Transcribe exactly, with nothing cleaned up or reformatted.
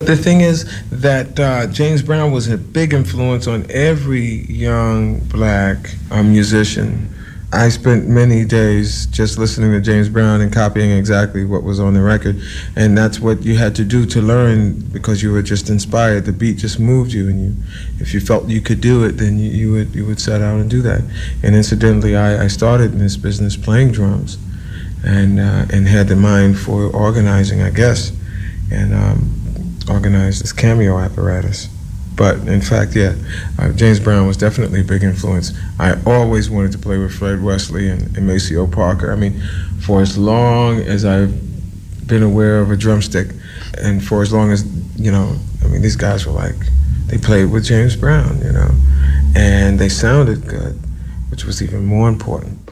the thing is that uh, James Brown was a big influence on every young black uh, musician. I spent many days just listening to James Brown and copying exactly what was on the record, and that's what you had to do to learn, because you were just inspired. The beat just moved you, and you, if you felt you could do it, then you, you would you would set out and do that. And incidentally, I, I started in this business playing drums, and uh, and had the mind for organizing, I guess, and um, organized this cameo apparatus. But in fact, yeah, uh, James Brown was definitely a big influence. I always wanted to play with Fred Wesley and, and Maceo Parker. I mean, for as long as I've been aware of a drumstick, and for as long as, you know, I mean, these guys were like, they played with James Brown, you know, and they sounded good, which was even more important.